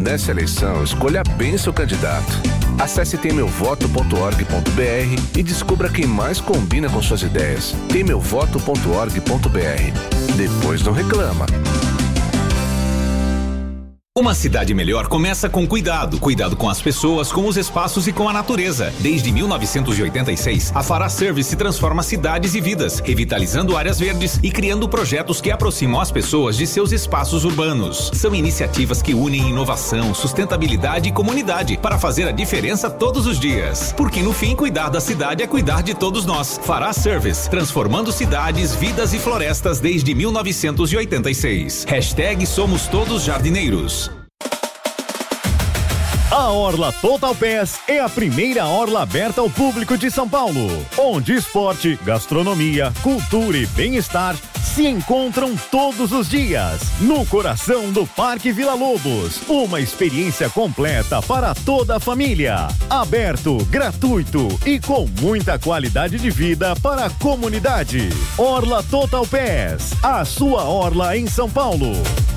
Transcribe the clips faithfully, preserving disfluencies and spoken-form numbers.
nessa eleição, escolha bem seu candidato. Acesse tem meu voto ponto org ponto br e descubra quem mais combina com suas ideias. tem meu voto ponto org ponto br. Depois não reclama. Uma cidade melhor começa com cuidado. Cuidado com as pessoas, com os espaços e com a natureza. Desde mil novecentos e oitenta e seis, a Fará Service transforma cidades e vidas, revitalizando áreas verdes e criando projetos que aproximam as pessoas de seus espaços urbanos. São iniciativas que unem inovação, sustentabilidade e comunidade para fazer a diferença todos os dias. Porque no fim, cuidar da cidade é cuidar de todos nós. Fará Service, transformando cidades, vidas e florestas desde mil novecentos e oitenta e seis. Hashtag Somos Todos Jardineiros. A Orla Total Pass é a primeira orla aberta ao público de São Paulo, onde esporte, gastronomia, cultura e bem-estar se encontram todos os dias, no coração do Parque Vila Lobos. Uma experiência completa para toda a família. Aberto, gratuito e com muita qualidade de vida para a comunidade. Orla Total Pass, a sua orla em São Paulo.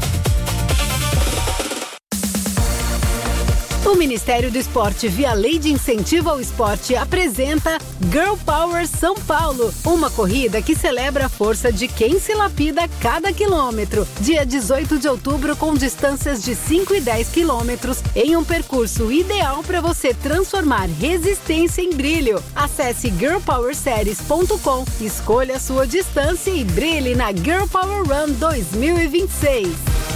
O Ministério do Esporte, via Lei de Incentivo ao Esporte, apresenta Girl Power São Paulo, uma corrida que celebra a força de quem se lapida cada quilômetro. Dia dezoito de outubro, com distâncias de cinco e dez quilômetros, em um percurso ideal para você transformar resistência em brilho. Acesse girl power series ponto com, escolha a sua distância e brilhe na Girl Power Run dois mil e vinte e seis.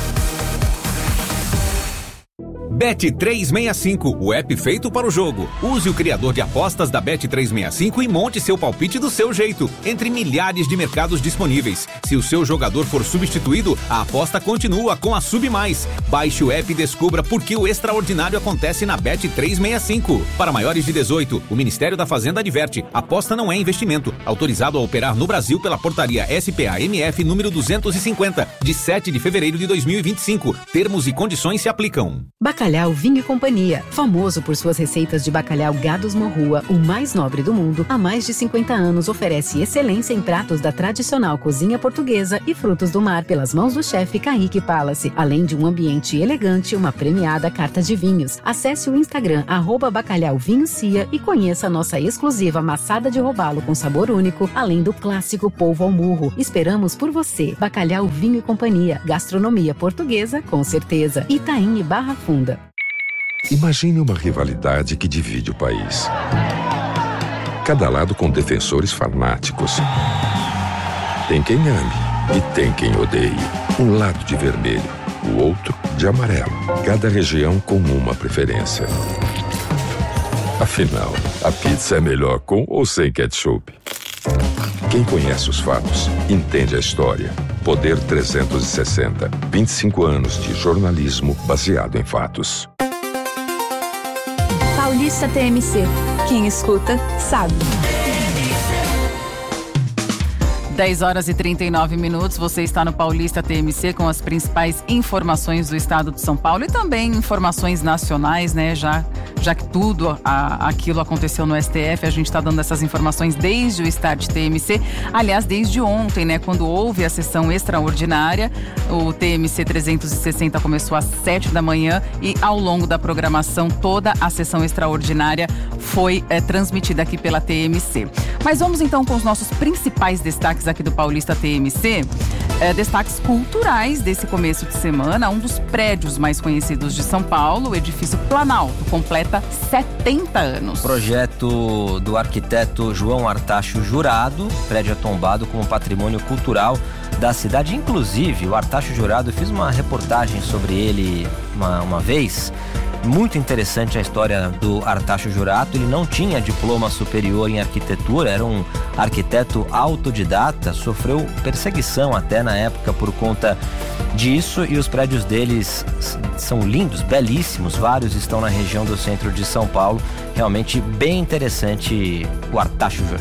Bet trezentos e sessenta e cinco, o app feito para o jogo. Use o criador de apostas da Bet trezentos e sessenta e cinco e monte seu palpite do seu jeito, entre milhares de mercados disponíveis. Se o seu jogador for substituído, a aposta continua com a Sub Mais. Baixe o app e descubra por que o extraordinário acontece na Bet trezentos e sessenta e cinco. Para maiores de dezoito, o Ministério da Fazenda adverte: aposta não é investimento. Autorizado a operar no Brasil pela portaria S P A M F número duzentos e cinquenta, de sete de fevereiro de dois mil e vinte e cinco. Termos e condições se aplicam. Bacalhau Vinho e Companhia, famoso por suas receitas de bacalhau Gados Morrua, o mais nobre do mundo, há mais de cinquenta anos oferece excelência em pratos da tradicional cozinha portuguesa e frutos do mar pelas mãos do chefe Kaique Palace, além de um ambiente elegante e uma premiada carta de vinhos. Acesse o Instagram arroba Bacalhau Vinho Cia e conheça a nossa exclusiva maçada de robalo com sabor único, além do clássico polvo ao murro. Esperamos por você. Bacalhau Vinho e Companhia, gastronomia portuguesa com certeza. Itaim e Barra Funda. Imagine uma rivalidade que divide o país. Cada lado com defensores fanáticos. Tem quem ame e tem quem odeie. Um lado de vermelho, o outro de amarelo. Cada região com uma preferência. Afinal, a pizza é melhor com ou sem ketchup? Quem conhece os fatos, entende a história. Poder trezentos e sessenta. vinte e cinco anos de jornalismo baseado em fatos. Paulista T M C. Quem escuta, sabe. dez horas e trinta e nove minutos, você está no Paulista T M C com as principais informações do estado de São Paulo e também informações nacionais, né? Já, já que tudo a, aquilo aconteceu no S T F, a gente está dando essas informações desde o Start T M C, aliás, desde ontem, né? Quando houve a sessão extraordinária, o T M C trezentos e sessenta começou às sete da manhã e ao longo da programação, toda a sessão extraordinária foi é, transmitida aqui pela T M C. Mas vamos então com os nossos principais destaques aqui do Paulista T M C, é, destaques culturais desse começo de semana. Um dos prédios mais conhecidos de São Paulo, o edifício Planalto, completa setenta anos. Projeto do arquiteto João Artacho Jurado, prédio é tombado como patrimônio cultural da cidade. Inclusive, o Artacho Jurado, eu fiz uma reportagem sobre ele uma, uma vez. Muito interessante a história do Artacho Jurado. Ele não tinha diploma superior em arquitetura, era um arquiteto autodidata, sofreu perseguição até na época por conta disso, e os prédios deles são lindos, belíssimos, vários estão na região do centro de São Paulo. Realmente bem interessante o Artacho Jurado.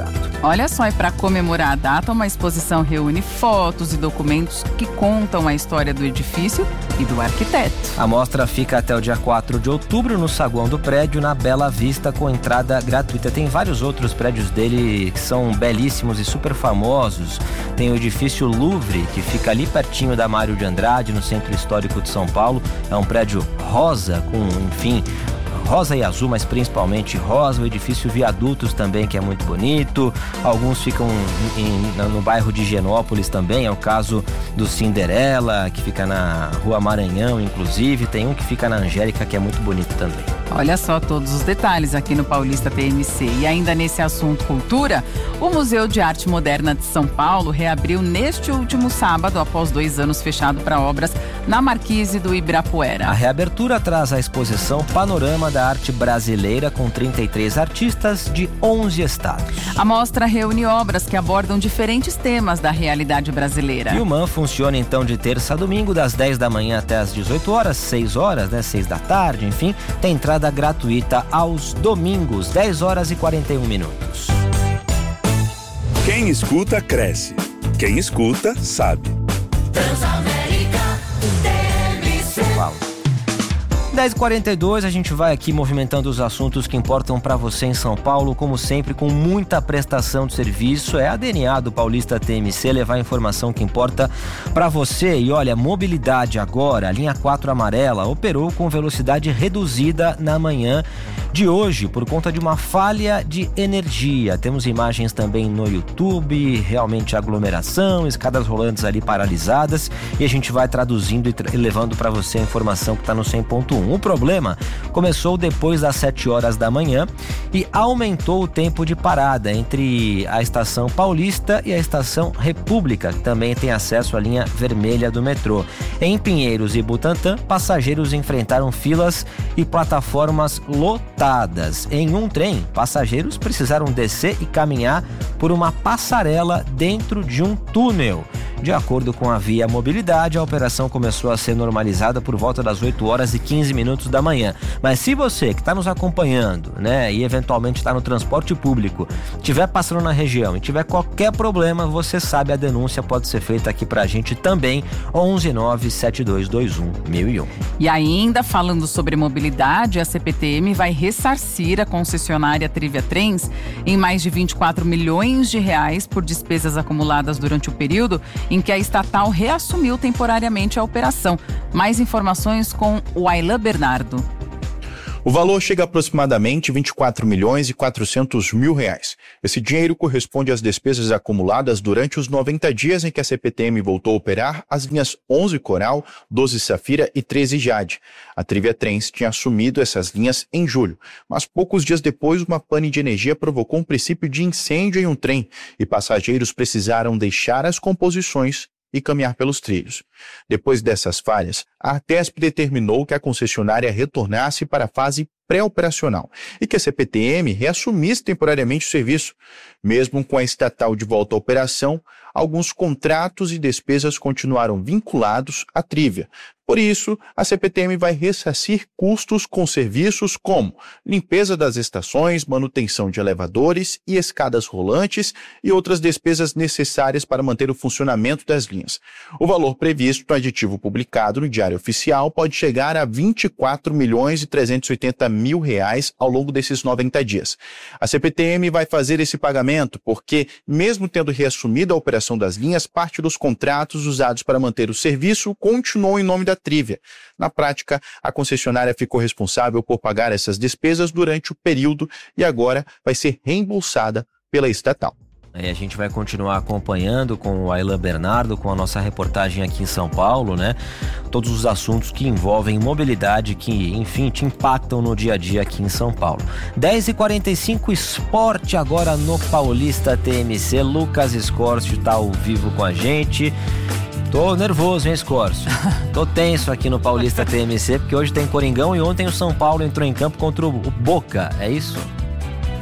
Olha só, e para comemorar a data, uma exposição reúne fotos e documentos que contam a história do edifício e do arquiteto. A mostra fica até o dia quatro de outubro no saguão do prédio, na Bela Vista, com entrada gratuita. Tem vários outros prédios dele que são belíssimos e super famosos. Tem o edifício Louvre, que fica ali pertinho da Mário de Andrade, no Centro Histórico de São Paulo. É um prédio rosa, com, enfim, rosa e azul, mas principalmente rosa. O edifício Viadutos também, que é muito bonito. Alguns ficam em, no bairro de Higienópolis também, é o caso do Cinderela, que fica na Rua Maranhão, inclusive. Tem um que fica na Angélica, que é muito bonito também. Olha só todos os detalhes aqui no Paulista T M C. E ainda nesse assunto cultura, o Museu de Arte Moderna de São Paulo reabriu neste último sábado, após dois anos fechado para obras na Marquise do Ibirapuera. A reabertura traz a exposição Panorama da Arte Brasileira, com trinta e três artistas de onze estados. A mostra reúne obras que abordam diferentes temas da realidade brasileira. E o M A N funciona então de terça a domingo, das dez da manhã até as dezoito horas, seis horas, né, seis da tarde, enfim. Tem entrada gratuita aos domingos, dez horas e quarenta e um minutos. Quem escuta, cresce. Quem escuta, sabe. Transamérica T M C. dez e quarenta e dois, a gente vai aqui movimentando os assuntos que importam para você em São Paulo, como sempre, com muita prestação de serviço. É a D N A do Paulista T M C, levar a informação que importa para você. E olha, mobilidade agora, a linha quatro amarela operou com velocidade reduzida na manhã de hoje, por conta de uma falha de energia. Temos imagens também no YouTube, realmente aglomeração, escadas rolantes ali paralisadas, e a gente vai traduzindo e, tra- e levando para você a informação que está no cem ponto um. O problema começou depois das sete horas da manhã e aumentou o tempo de parada entre a Estação Paulista e a Estação República, que também tem acesso à linha vermelha do metrô. Em Pinheiros e Butantã, passageiros enfrentaram filas e plataformas lotadas. Em um trem, passageiros precisaram descer e caminhar por uma passarela dentro de um túnel. De acordo com a Via Mobilidade, a operação começou a ser normalizada por volta das oito horas e quinze minutos da manhã. Mas se você que está nos acompanhando, né, e eventualmente está no transporte público, estiver passando na região e tiver qualquer problema, você sabe, a denúncia pode ser feita aqui pra gente também, onze nove sete dois dois um mil e um. E ainda falando sobre mobilidade, a C P T M vai ressarcir a concessionária Trivia Trens em mais de vinte e quatro milhões de reais por despesas acumuladas durante o período em que a estatal reassumiu temporariamente a operação. Mais informações com o Aylan Bernardo. O valor chega a aproximadamente vinte e quatro milhões e quatrocentos mil reais. Esse dinheiro corresponde às despesas acumuladas durante os noventa dias em que a C P T M voltou a operar as linhas onze Coral, doze Safira e treze Jade. A Trivia Trens tinha assumido essas linhas em julho, mas poucos dias depois uma pane de energia provocou um princípio de incêndio em um trem e passageiros precisaram deixar as composições e caminhar pelos trilhos. Depois dessas falhas, a Artesp determinou que a concessionária retornasse para a fase pré-operacional e que a C P T M reassumisse temporariamente o serviço. Mesmo com a estatal de volta à operação, alguns contratos e despesas continuaram vinculados à Trivia. Por isso, a C P T M vai ressarcir custos com serviços como limpeza das estações, manutenção de elevadores e escadas rolantes e outras despesas necessárias para manter o funcionamento das linhas. O valor previsto no aditivo publicado no Diário Oficial pode chegar a vinte e quatro milhões e trezentos e oitenta mil reais ao longo desses noventa dias. A C P T M vai fazer esse pagamento porque, mesmo tendo reassumido a operação das linhas, parte dos contratos usados para manter o serviço continuou em nome da Trivia. Na prática, a concessionária ficou responsável por pagar essas despesas durante o período e agora vai ser reembolsada pela estatal. E a gente vai continuar acompanhando com o Aylan Bernardo, com a nossa reportagem aqui em São Paulo, né? Todos os assuntos que envolvem mobilidade, que, enfim, te impactam no dia a dia aqui em São Paulo. dez e quarenta e cinco, esporte agora no Paulista T M C. Lucas Escorcio tá ao vivo com a gente. Tô nervoso, hein, Escorcio? Tô tenso aqui no Paulista T M C, porque hoje tem Coringão e ontem o São Paulo entrou em campo contra o Boca, é isso?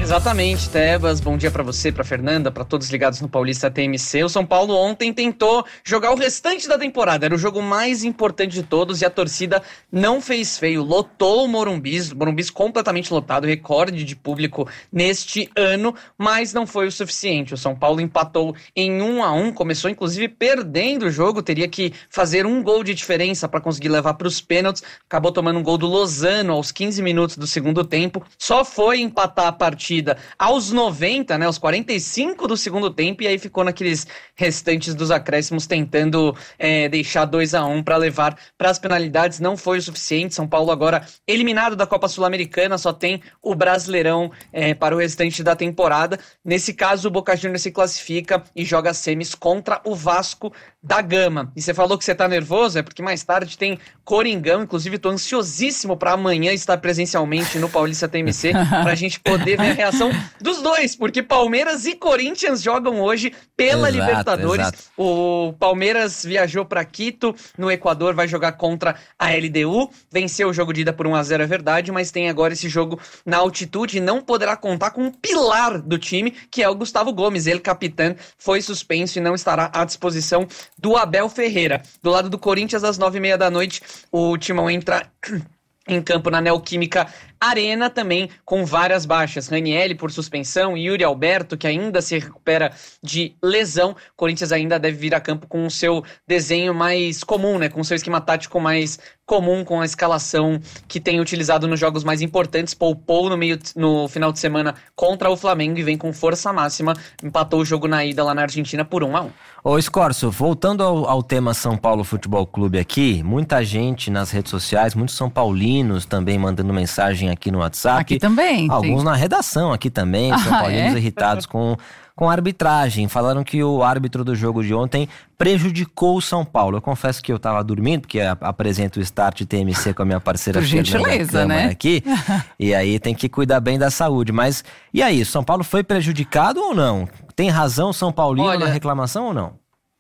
Exatamente, Tebas. Bom dia pra você, pra Fernanda, pra todos ligados no Paulista T M C. O São Paulo ontem tentou jogar o restante da temporada. Era o jogo mais importante de todos e a torcida não fez feio. Lotou o Morumbi, o Morumbi completamente lotado, recorde de público neste ano, mas não foi o suficiente. O São Paulo empatou em um a um, começou inclusive perdendo o jogo, teria que fazer um gol de diferença para conseguir levar para os pênaltis. Acabou tomando um gol do Lozano aos quinze minutos do segundo tempo. Só foi empatar a partida aos noventa, né, aos quarenta e cinco do segundo tempo, e aí ficou naqueles restantes dos acréscimos tentando é, deixar dois a um para levar para as penalidades. Não foi o suficiente. São Paulo agora eliminado da Copa Sul-Americana, só tem o Brasileirão é, para o restante da temporada. Nesse caso, o Boca Juniors se classifica e joga semis contra o Vasco da Gama. E você falou que você tá nervoso, é porque mais tarde tem Coringão, inclusive tô ansiosíssimo para amanhã estar presencialmente no Paulista T M C, pra gente poder ver a reação dos dois, porque Palmeiras e Corinthians jogam hoje pela exato, Libertadores. Exato. O Palmeiras viajou para Quito, no Equador, vai jogar contra a L D U, venceu o jogo de ida por um a zero, é verdade, mas tem agora esse jogo na altitude e não poderá contar com um pilar do time, que é o Gustavo Gomes. Ele, capitão, foi suspenso e não estará à disposição do Abel Ferreira. Do lado do Corinthians, às nove e meia da noite, o Timão entra em campo na Neoquímica Arena, também com várias baixas. Ranielli por suspensão, Yuri Alberto, que ainda se recupera de lesão. Corinthians ainda deve vir a campo com o seu desenho mais comum, né? Com o seu esquema tático mais comum, com a escalação que tem utilizado nos jogos mais importantes. Poupou no, meio, no final de semana contra o Flamengo e vem com força máxima. Empatou o jogo na ida lá na Argentina por um a um. Ô Scorso, voltando ao, ao tema São Paulo Futebol Clube aqui, muita gente nas redes sociais, muitos são paulinos também mandando mensagem aqui no WhatsApp. Aqui também. Alguns sim. na redação aqui também, são ah, paulinos é? irritados com, com a arbitragem. Falaram que o árbitro do jogo de ontem prejudicou o São Paulo. Eu confesso que eu tava dormindo, porque apresento o Start T M C com a minha parceira Por gentileza, né? aqui. E aí tem que cuidar bem da saúde. Mas e aí, o São Paulo foi prejudicado ou não? Tem razão São Paulino Olha, na reclamação ou não?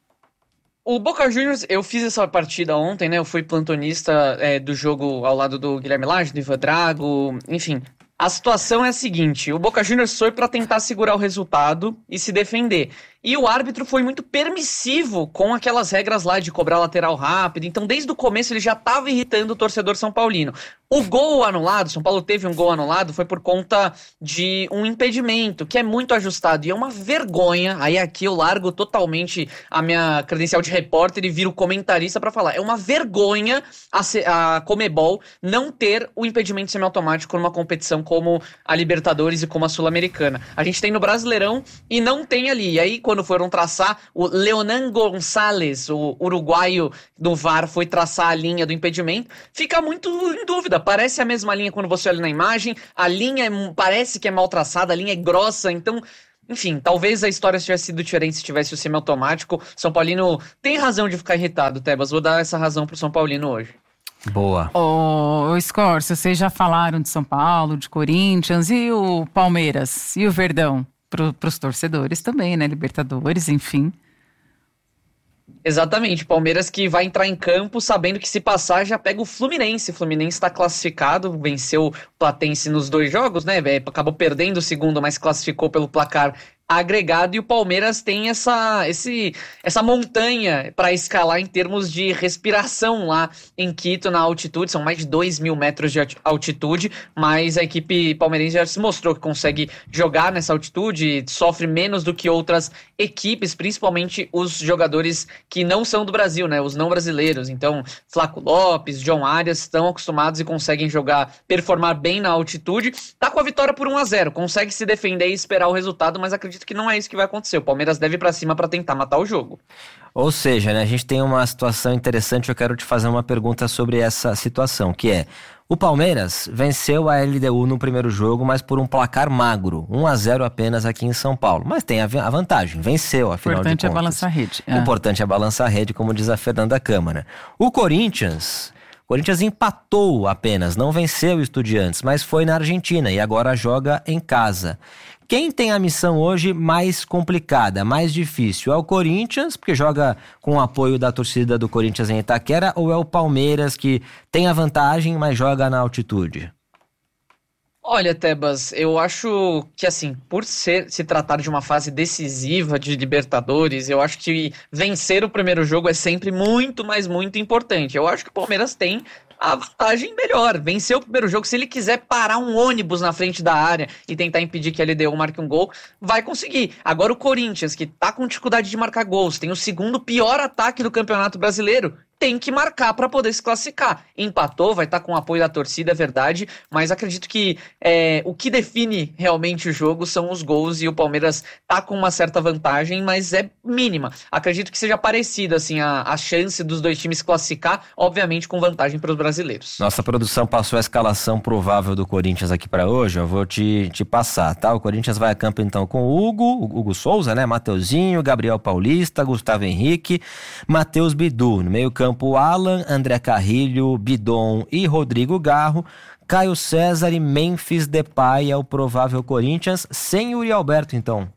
O Boca Juniors, eu fiz essa partida ontem, né? Eu fui plantonista é, do jogo ao lado do Guilherme Lage, do Ivan Drago, enfim. A situação é a seguinte: o Boca Juniors foi para tentar segurar o resultado e se defender. E o árbitro foi muito permissivo com aquelas regras lá de cobrar lateral rápido. Então, desde o começo, ele já estava irritando o torcedor são paulino. O gol anulado, São Paulo teve um gol anulado, foi por conta de um impedimento, que é muito ajustado. E é uma vergonha, aí aqui eu largo totalmente a minha credencial de repórter e viro comentarista para falar. É uma vergonha a, a Conmebol não ter o impedimento semiautomático numa competição como a Libertadores e como a Sul-Americana. A gente tem no Brasileirão e não tem ali. E aí, quando foram traçar, o Leonan Gonçalves, o uruguaio do V A R, foi traçar a linha do impedimento, fica muito em dúvida. Parece a mesma linha quando você olha na imagem, a linha é, parece que é mal traçada, a linha é grossa, então... Enfim, talvez a história tivesse sido diferente se tivesse o semiautomático. São Paulino tem razão de ficar irritado, Tebas. Vou dar essa razão pro São Paulino hoje. Boa. Ô, ô Scorcio, vocês já falaram de São Paulo, de Corinthians e o Palmeiras e o Verdão? Pro, pros torcedores também, né? Libertadores, enfim. Exatamente, Palmeiras que vai entrar em campo sabendo que se passar já pega o Fluminense. O Fluminense está classificado, venceu o Platense nos dois jogos, né? Acabou perdendo o segundo, mas classificou pelo placar agregado, e o Palmeiras tem essa, esse, essa montanha para escalar em termos de respiração lá em Quito, na altitude. São mais de dois mil metros de altitude, mas a equipe palmeirense já se mostrou que consegue jogar nessa altitude, sofre menos do que outras equipes, principalmente os jogadores que não são do Brasil, né, os não brasileiros. Então, Flaco Lopes, John Arias estão acostumados e conseguem jogar, performar bem na altitude. Tá com a vitória por um a zero, consegue se defender e esperar o resultado, mas acredito que não é isso que vai acontecer. O Palmeiras deve ir pra cima pra tentar matar o jogo. Ou seja, né, a gente tem uma situação interessante. Eu quero te fazer uma pergunta sobre essa situação, que é: o Palmeiras venceu a L D U no primeiro jogo, mas por um placar magro, um a zero apenas aqui em São Paulo. Mas tem a vantagem, venceu, afinal de contas. O importante é balançar a rede. O é. importante é balançar a rede, como diz a Fernanda Câmara. O Corinthians... O Corinthians empatou apenas, não venceu o Estudiantes, mas foi na Argentina e agora joga em casa. Quem tem a missão hoje mais complicada, mais difícil? É o Corinthians, porque joga com o apoio da torcida do Corinthians em Itaquera, ou é o Palmeiras, que tem a vantagem, mas joga na altitude? Olha, Tebas, eu acho que, assim, por ser, se tratar de uma fase decisiva de Libertadores, eu acho que vencer o primeiro jogo é sempre muito, mas muito importante. Eu acho que o Palmeiras tem a vantagem melhor, venceu o primeiro jogo. Se ele quiser parar um ônibus na frente da área e tentar impedir que a L D U marque um gol, vai conseguir. Agora o Corinthians, que tá com dificuldade de marcar gols, tem o segundo pior ataque do Campeonato Brasileiro, tem que marcar para poder se classificar. Empatou, vai estar com o apoio da torcida, é verdade, mas acredito que é, o que define realmente o jogo são os gols, e o Palmeiras tá com uma certa vantagem, mas é mínima. Acredito que seja parecida assim, a, a chance dos dois times classificar, obviamente com vantagem para os brasileiros. Nossa produção passou a escalação provável do Corinthians aqui para hoje, eu vou te, te passar, tá? O Corinthians vai a campo então com o Hugo, o Hugo Souza, né? Mateuzinho, Gabriel Paulista, Gustavo Henrique, Matheus Bidu. No meio campo, Alan, André Carrilho, Bidon e Rodrigo Garro. Caio César e Memphis Depay é o provável Corinthians, sem Yuri Alberto então.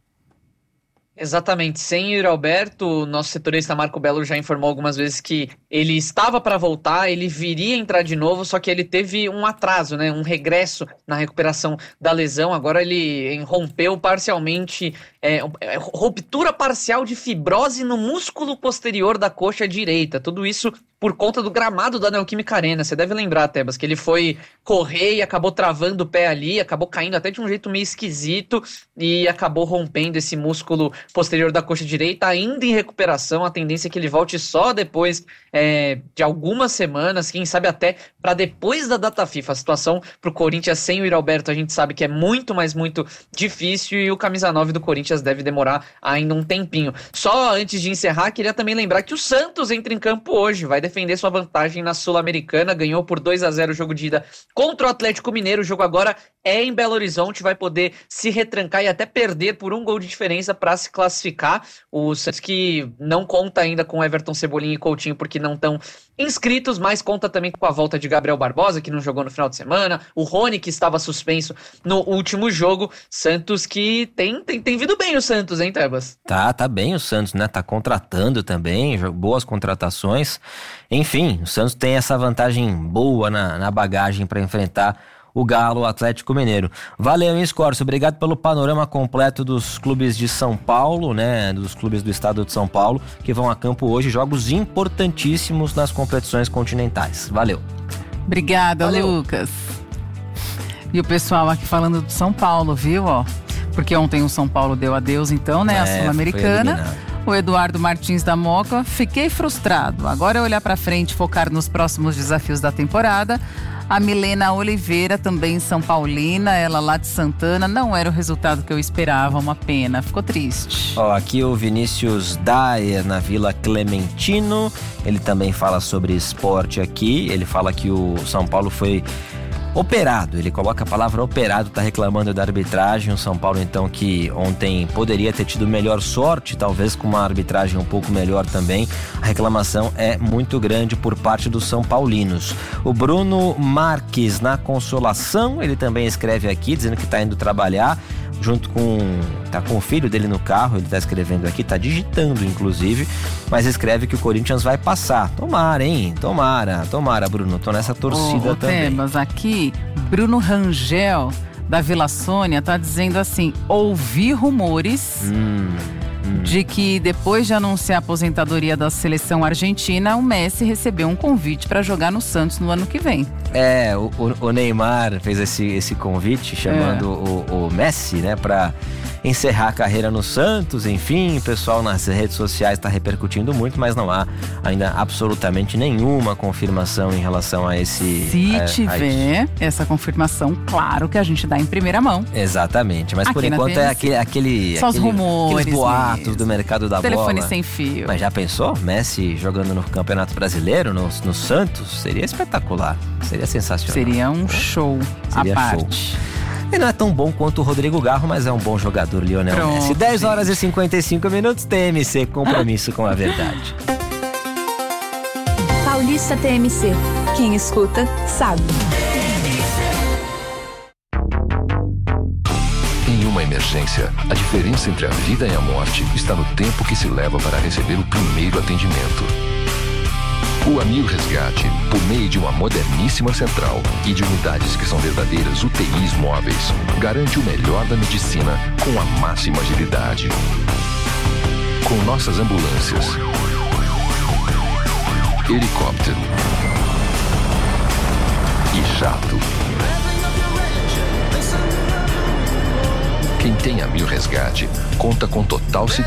Exatamente, sem Yuri Alberto, nosso setorista Marco Belo já informou algumas vezes que ele estava para voltar, ele viria entrar de novo, só que ele teve um atraso, né, um regresso na recuperação da lesão. Agora ele rompeu parcialmente, é, ruptura parcial de fibrose no músculo posterior da coxa direita, tudo isso por conta do gramado da Neoquímica Arena. Você deve lembrar, Tebas, que ele foi correr e acabou travando o pé ali, acabou caindo até de um jeito meio esquisito e acabou rompendo esse músculo posterior da coxa direita, ainda em recuperação. A tendência é que ele volte só depois é, de algumas semanas, quem sabe até para depois da data FIFA. A situação pro Corinthians sem o Yuri Alberto a gente sabe que é muito, mas muito difícil, e o camisa nove do Corinthians deve demorar ainda um tempinho. Só antes de encerrar, queria também lembrar que o Santos entra em campo hoje, vai defender sua vantagem na Sul-Americana, ganhou por dois a zero o jogo de ida contra o Atlético Mineiro. O jogo agora é em Belo Horizonte, vai poder se retrancar e até perder por um gol de diferença para se classificar. O Santos, que não conta ainda com Everton, Cebolinha e Coutinho porque não estão inscritos, mas conta também com a volta de Gabriel Barbosa, que não jogou no final de semana, o Rony, que estava suspenso no último jogo. Santos que tem, tem, tem vindo bem o Santos, hein, Tebas? Tá, tá bem o Santos, né? Tá contratando também, boas contratações. Enfim, o Santos tem essa vantagem boa na, na bagagem para enfrentar o Galo, o Atlético Mineiro. Valeu, hein, Scorcio? Obrigado pelo panorama completo dos clubes de São Paulo, né? Dos clubes do estado de São Paulo, que vão a campo hoje, jogos importantíssimos nas competições continentais. Valeu. Obrigada, Valeu. Lucas. E o pessoal aqui falando do São Paulo, viu, ó? Porque ontem o São Paulo deu adeus, então, né? É, a Sul-Americana. O Eduardo Martins da Moca, fiquei frustrado. Agora é olhar pra frente e focar nos próximos desafios da temporada. A Milena Oliveira, também São Paulina, ela lá de Santana, não era o resultado que eu esperava, uma pena, ficou triste. Ó, aqui o Vinícius Dyer, na Vila Clementino, ele também fala sobre esporte aqui, ele fala que o São Paulo foi operado, ele coloca a palavra operado, tá reclamando da arbitragem. O São Paulo, então, que ontem poderia ter tido melhor sorte, talvez com uma arbitragem um pouco melhor também. A reclamação é muito grande por parte dos São Paulinos. O Bruno Marques, na Consolação, ele também escreve aqui, dizendo que tá indo trabalhar junto com, tá com o filho dele no carro, ele tá escrevendo aqui, tá digitando inclusive, mas escreve que o Corinthians vai passar. Tomara, hein? Tomara, tomara, Bruno, tô nessa torcida oh, também. Mas aqui, Bruno Rangel, da Vila Sônia, tá dizendo assim, ouvi rumores hum, hum. de que depois de anunciar a aposentadoria da seleção argentina, o Messi recebeu um convite para jogar no Santos no ano que vem. É, o, o Neymar fez esse, esse convite chamando é. o, o Messi, né, para encerrar a carreira no Santos. Enfim, o pessoal nas redes sociais está repercutindo muito, mas não há ainda absolutamente nenhuma confirmação em relação a esse... Se a, tiver a essa confirmação, claro que a gente dá em primeira mão. Exatamente, mas aqui por enquanto é aquele... aquele Só aquele, os rumores aqueles boatos mesmo. Do mercado da Telefone bola. sem fio. Mas já pensou? Messi jogando no Campeonato Brasileiro, no, no Santos? Seria espetacular, seria sensacional. Seria um show Seria à parte. Show. E não é tão bom quanto o Rodrigo Garro, mas é um bom jogador, Lionel Pronto, Messi. dez horas e cinquenta e cinco minutos, T M C, compromisso com a verdade. Paulista T M C. Quem escuta, sabe. Em uma emergência, a diferença entre a vida e a morte está no tempo que se leva para receber o primeiro atendimento. O Amil Resgate, por meio de uma moderníssima central e de unidades que são verdadeiras U T Is móveis, garante o melhor da medicina com a máxima agilidade. Com nossas ambulâncias, helicóptero e jato. Quem tem Amil Resgate conta com total segurança.